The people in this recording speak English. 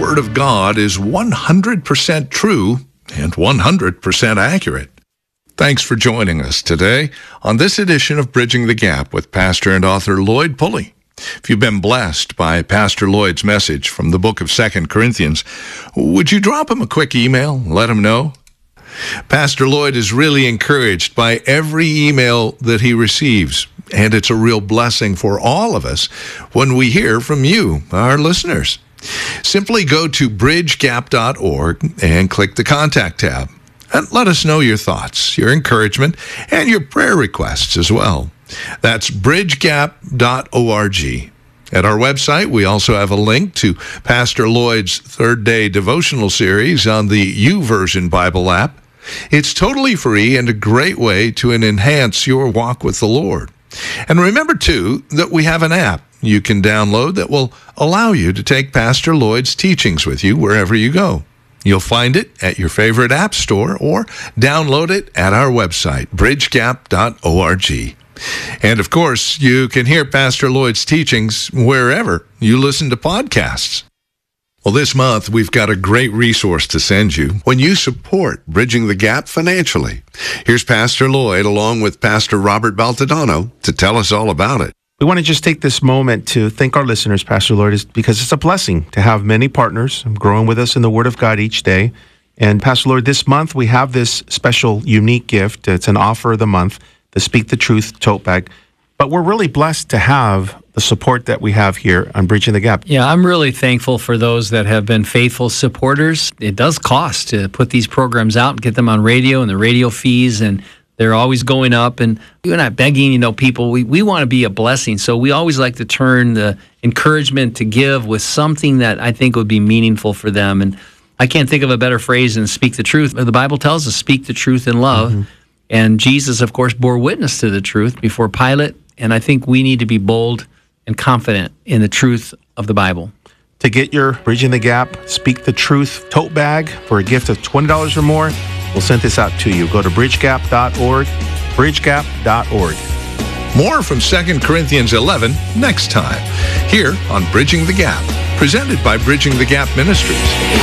Word of God is 100% true and 100% accurate. Thanks for joining us today on this edition of Bridging the Gap with pastor and author Lloyd Pulley. If you've been blessed by Pastor Lloyd's message from the book of 2 Corinthians, would you drop him a quick email, let him know? Pastor Lloyd is really encouraged by every email that he receives, and it's a real blessing for all of us when we hear from you, our listeners. Simply go to bridgegap.org and click the Contact tab, and let us know your thoughts, your encouragement, and your prayer requests as well. That's bridgegap.org. At our website, we also have a link to Pastor Lloyd's Third Day Devotional Series on the YouVersion Bible app. It's totally free and a great way to enhance your walk with the Lord. And remember, too, that we have an app you can download that will allow you to take Pastor Lloyd's teachings with you wherever you go. You'll find it at your favorite app store or download it at our website, bridgegap.org. And, of course, you can hear Pastor Lloyd's teachings wherever you listen to podcasts. Well, this month, we've got a great resource to send you when you support Bridging the Gap financially. Here's Pastor Lloyd along with Pastor Robert Baltadano to tell us all about it. We want to just take this moment to thank our listeners, Pastor Lloyd, because it's a blessing to have many partners growing with us in the Word of God each day. And Pastor Lloyd, this month we have this special, unique gift. It's an offer of the month, the Speak the Truth tote bag. But we're really blessed to have the support that we have here on Bridging the Gap. Yeah, I'm really thankful for those that have been faithful supporters. It does cost to put these programs out and get them on radio and the radio fees, and they're always going up. And we're not begging, people. We want to be a blessing. So we always like to turn the encouragement to give with something that I think would be meaningful for them. And I can't think of a better phrase than speak the truth. The Bible tells us speak the truth in love. Mm-hmm. And Jesus, of course, bore witness to the truth before Pilate. And I think we need to be bold and confident in the truth of the Bible. To get your Bridging the Gap, Speak the Truth tote bag for a gift of $20 or more, we'll send this out to you. Go to bridgegap.org, bridgegap.org. More from 2 Corinthians 11 next time, here on Bridging the Gap, presented by Bridging the Gap Ministries.